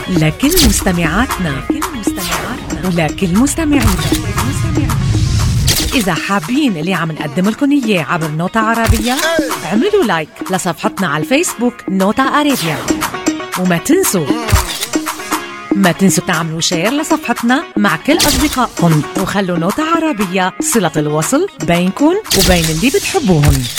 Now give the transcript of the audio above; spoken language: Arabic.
لكل مستمعاتنا ولكل مستمعينا. إذا حابين اللي عم نقدم لكم إياه عبر نوتة عربية، اعملوا لايك لصفحتنا على الفيسبوك نوتة عربية، وما تنسوا تعملوا شير لصفحتنا مع كل أصدقائكم، وخلوا نوتة عربية صلة الوصل بينكم وبين اللي بتحبوهم.